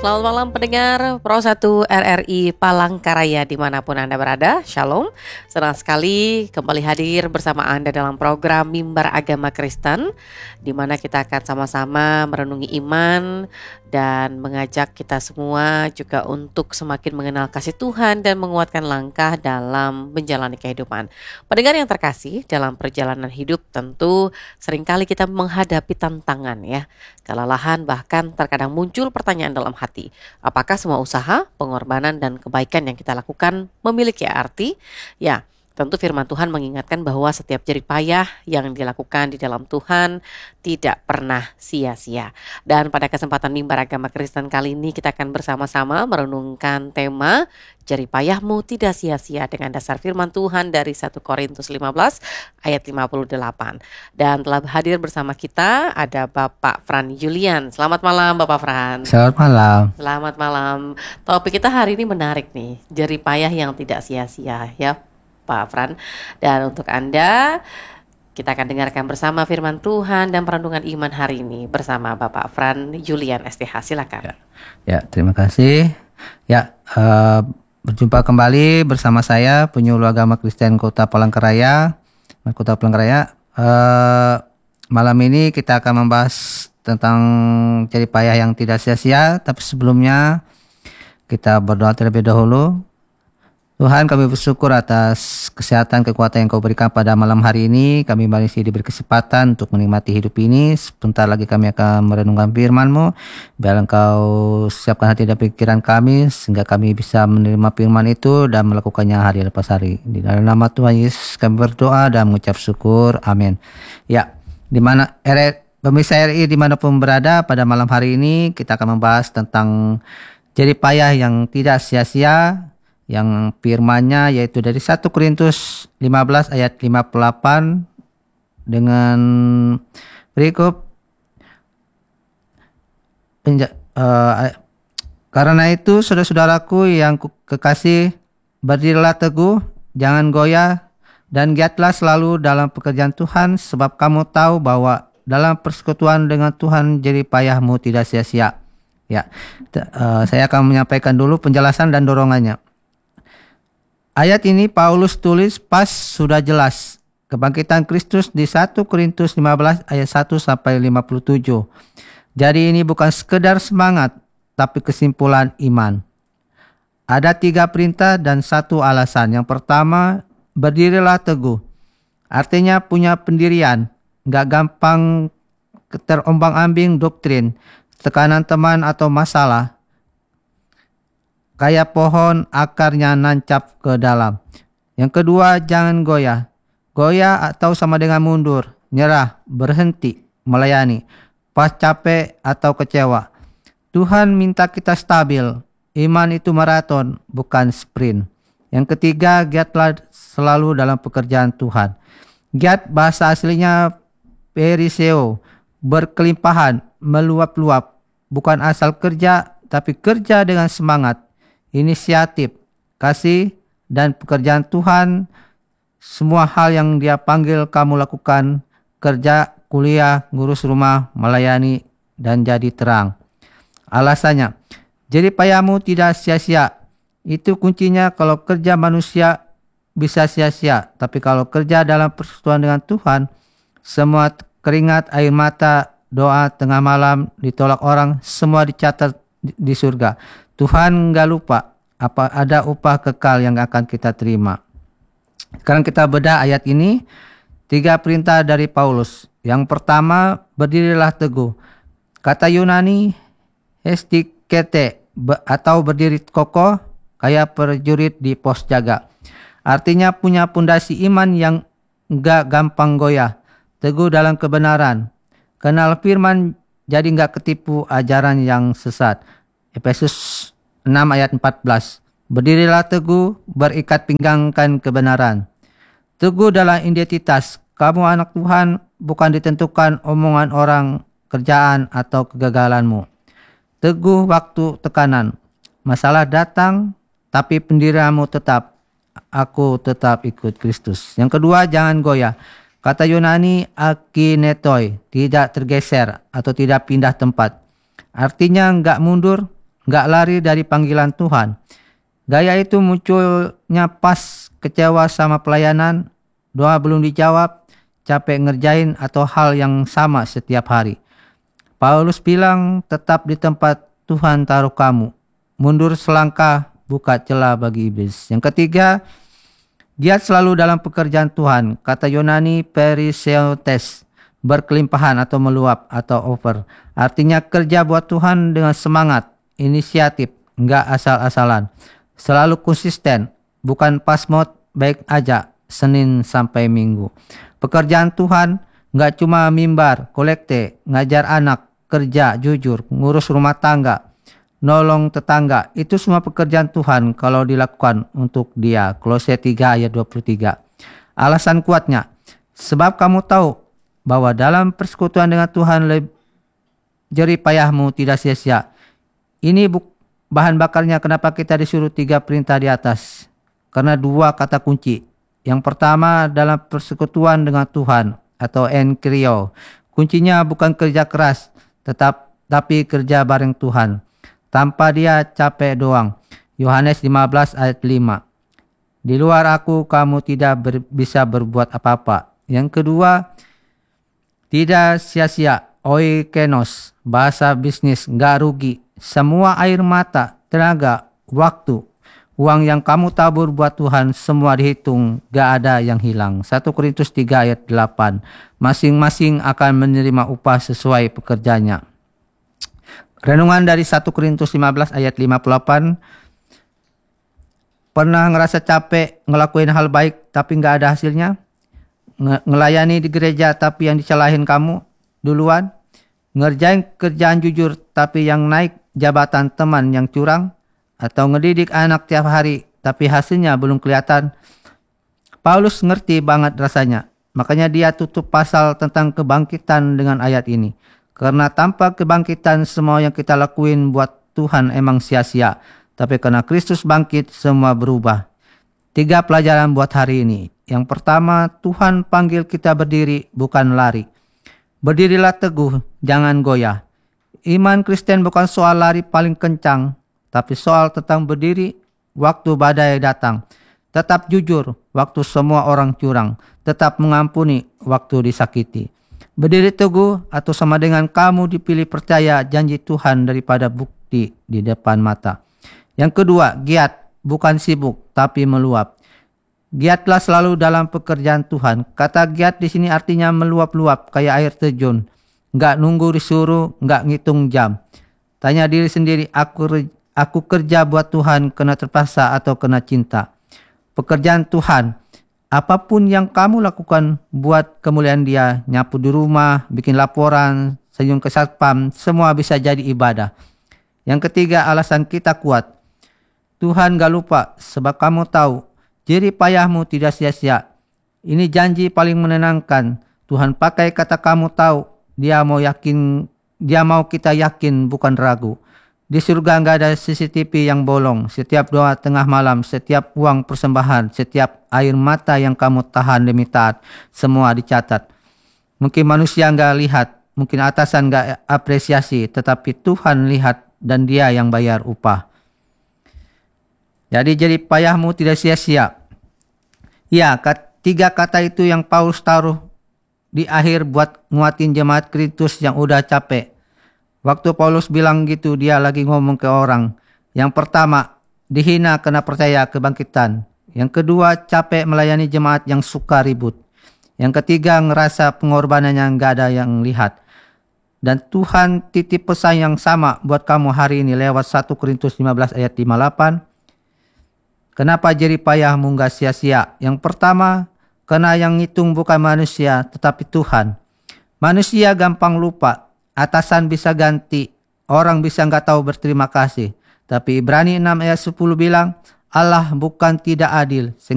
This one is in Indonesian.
Selamat malam pendengar Pro 1 RRI Palangkaraya dimanapun Anda berada. Shalom, senang sekali kembali hadir bersama Anda dalam program Mimbar Agama Kristen, di mana kita akan sama-sama merenungi iman dan mengajak kita semua juga untuk semakin mengenal kasih Tuhan dan menguatkan langkah dalam menjalani kehidupan. Pendengar yang terkasih, dalam perjalanan hidup tentu seringkali kita menghadapi tantangan ya, kelelahan, bahkan terkadang muncul pertanyaan dalam hati. Apakah semua usaha, pengorbanan, dan kebaikan yang kita lakukan memiliki arti? Ya, tentu firman Tuhan mengingatkan bahwa setiap jerih payah yang dilakukan di dalam Tuhan tidak pernah sia-sia. Dan pada kesempatan Mimbar Agama Kristen kali ini kita akan bersama-sama merenungkan tema jerih payahmu tidak sia-sia dengan dasar firman Tuhan dari 1 Korintus 15 ayat 58. Dan telah hadir bersama kita ada Bapak Fran Julian. Selamat malam Bapak Fran. Selamat malam. Selamat malam. Topik kita hari ini menarik nih, jerih payah yang tidak sia-sia ya Pak Fran. Dan untuk Anda, kita akan dengarkan bersama firman Tuhan dan perenungan iman hari ini bersama Bapak Fran Julian STH. Silakan. Ya, terima kasih. Ya, berjumpa kembali bersama saya, penyuluh agama Kristen Kota Palangkaraya. Malam ini kita akan membahas tentang jerih payah yang tidak sia-sia. Tapi sebelumnya kita berdoa terlebih dahulu. Tuhan, kami bersyukur atas kesehatan, kekuatan yang Kau berikan pada malam hari ini. Kami masih diberi kesempatan untuk menikmati hidup ini. Sebentar lagi kami akan merenungkan firman-Mu. Biar Engkau siapkan hati dan pikiran kami, sehingga kami bisa menerima firman itu dan melakukannya hari lepas hari. Di dalam nama Tuhan Yesus kami berdoa dan mengucap syukur. Amin. Ya, pemirsa RI dimanapun berada, pada malam hari ini kita akan membahas tentang jerih payah yang tidak sia-sia, yang firman-Nya yaitu dari 1 Korintus 15 ayat 58 dengan berikut. Karena itu saudara-saudaraku yang kekasih, berdirilah teguh, jangan goyah, dan giatlah selalu dalam pekerjaan Tuhan, sebab kamu tahu bahwa dalam persekutuan dengan Tuhan jerih payahmu tidak sia-sia. Ya, saya akan menyampaikan dulu penjelasan dan dorongannya. Ayat ini Paulus tulis pas sudah jelas kebangkitan Kristus di 1 Korintus 15 ayat 1 sampai 57. Jadi ini bukan sekedar semangat, tapi kesimpulan iman. Ada 3 perintah dan 1 alasan. Yang pertama, berdirilah teguh. Artinya punya pendirian, gak gampang terombang-ambing doktrin, tekanan teman atau masalah. Kayak pohon akarnya nancap ke dalam. Yang kedua, jangan goyah. Goyah atau sama dengan mundur, nyerah, berhenti, melayani, pas capek atau kecewa. Tuhan minta kita stabil. Iman itu maraton, bukan sprint. Yang ketiga, giatlah selalu dalam pekerjaan Tuhan. Giat bahasa aslinya periseo, berkelimpahan, meluap-luap. Bukan asal kerja, tapi kerja dengan semangat, inisiatif, kasih, dan pekerjaan Tuhan. Semua hal yang Dia panggil kamu lakukan, kerja, kuliah, ngurus rumah, melayani, dan jadi terang. Alasannya, jerih payahmu tidak sia-sia. Itu kuncinya. Kalau kerja manusia bisa sia-sia, tapi kalau kerja dalam persekutuan dengan Tuhan, semua keringat, air mata, doa tengah malam, ditolak orang, semua dicatat di surga. Tuhan gak lupa apa ada upah kekal yang akan kita terima. Sekarang kita bedah ayat ini. 3 perintah dari Paulus. Yang pertama, berdirilah teguh. Kata Yunani hestikete atau berdiri kokoh, kayak prajurit di pos jaga. Artinya punya pondasi iman yang gak gampang goyah, teguh dalam kebenaran, kenal firman, jadi gak ketipu ajaran yang sesat. Efesus 6 ayat 14. Berdirilah teguh, berikat pinggangkan kebenaran. Teguh dalam identitas. Kamu anak Tuhan, bukan ditentukan omongan orang, kerjaan, atau kegagalanmu. Teguh waktu tekanan. Masalah datang, tapi pendirianmu tetap. Aku tetap ikut Kristus. Yang kedua, jangan goyah. Kata Yunani akinetoi, tidak tergeser atau tidak pindah tempat. Artinya enggak mundur, nggak lari dari panggilan Tuhan. Gaya itu munculnya pas kecewa sama pelayanan, doa belum dijawab, capek ngerjain atau hal yang sama setiap hari. Paulus bilang tetap di tempat Tuhan taruh kamu. Mundur selangkah, buka celah bagi iblis. Yang ketiga, giat selalu dalam pekerjaan Tuhan. Kata Yunani periseotes, berkelimpahan atau meluap atau over. Artinya kerja buat Tuhan dengan semangat, inisiatif, nggak asal-asalan. Selalu konsisten, bukan pas mod, baik aja, Senin sampai Minggu. Pekerjaan Tuhan nggak cuma mimbar, kolekte, ngajar anak, kerja, jujur, ngurus rumah tangga, nolong tetangga. Itu semua pekerjaan Tuhan kalau dilakukan untuk Dia. Kolose 3 ayat 23. Alasan kuatnya, sebab kamu tahu bahwa dalam persekutuan dengan Tuhan jerih payahmu tidak sia-sia. Ini bahan bakarnya kenapa kita disuruh 3 perintah di atas. Karena 2 kata kunci. Yang pertama dalam persekutuan dengan Tuhan atau enkrio. Kuncinya bukan kerja keras, tapi kerja bareng Tuhan. Tanpa Dia capek doang. Yohanes 15 ayat 5. Di luar aku kamu tidak bisa berbuat apa-apa. Yang kedua, tidak sia-sia. Oikenos, bahasa bisnis, nggak rugi. Semua air mata, tenaga, waktu, uang yang kamu tabur buat Tuhan semua dihitung, gak ada yang hilang. 1 Korintus 3 ayat 8. Masing-masing akan menerima upah sesuai pekerjanya. Renungan dari 1 Korintus 15 ayat 58. Pernah ngerasa capek ngelakuin hal baik tapi gak ada hasilnya? Ngelayani di gereja tapi yang dicelahin kamu duluan? Ngerjain kerjaan jujur tapi yang naik jabatan teman yang curang? Atau ngedidik anak tiap hari tapi hasilnya belum kelihatan? Paulus ngerti banget rasanya. Makanya dia tutup pasal tentang kebangkitan dengan ayat ini. Karena tanpa kebangkitan semua yang kita lakuin buat Tuhan emang sia-sia. Tapi karena Kristus bangkit semua berubah. 3 pelajaran buat hari ini. Yang pertama, Tuhan panggil kita berdiri bukan lari. Berdirilah teguh, jangan goyah. Iman Kristen bukan soal lari paling kencang, tapi soal tentang berdiri waktu badai datang. Tetap jujur waktu semua orang curang. Tetap mengampuni waktu disakiti. Berdiri teguh atau sama dengan kamu dipilih percaya janji Tuhan daripada bukti di depan mata. Yang kedua, giat, bukan sibuk tapi meluap. Giatlah selalu dalam pekerjaan Tuhan. Kata giat di sini artinya meluap-luap kayak air terjun. Nggak nunggu disuruh, nggak ngitung jam. Tanya diri sendiri, aku kerja buat Tuhan kena terpaksa atau kena cinta. Pekerjaan Tuhan, apapun yang kamu lakukan buat kemuliaan Dia, nyapu di rumah, bikin laporan, senyum ke satpam, semua bisa jadi ibadah. Yang ketiga, alasan kita kuat. Tuhan gak lupa sebab kamu tahu jerih payahmu tidak sia-sia. Ini janji paling menenangkan. Tuhan pakai kata kamu tahu. Dia mau kita yakin bukan ragu. Di surga nggak ada CCTV yang bolong. Setiap doa tengah malam, setiap uang persembahan, setiap air mata yang kamu tahan demi taat, semua dicatat. Mungkin manusia nggak lihat, mungkin atasan nggak apresiasi, tetapi Tuhan lihat dan Dia yang bayar upah. Jadi payahmu tidak sia-sia. Ya, 3 kata itu yang Paulus taruh di akhir buat nguatin jemaat Korintus yang udah capek. Waktu Paulus bilang gitu, dia lagi ngomong ke orang. Yang pertama, dihina karena percaya kebangkitan. Yang kedua, capek melayani jemaat yang suka ribut. Yang ketiga, ngerasa pengorbanannya nggak ada yang lihat. Dan Tuhan titip pesan yang sama buat kamu hari ini lewat 1 Korintus 15 ayat 58. Kenapa jerih payahmu nggak sia-sia? Yang pertama, karena yang ngitung bukan manusia tetapi Tuhan. Manusia gampang lupa, atasan bisa ganti, orang bisa nggak tahu berterima kasih. Tapi Ibrani 6 ayat 10 bilang, Allah bukan tidak adil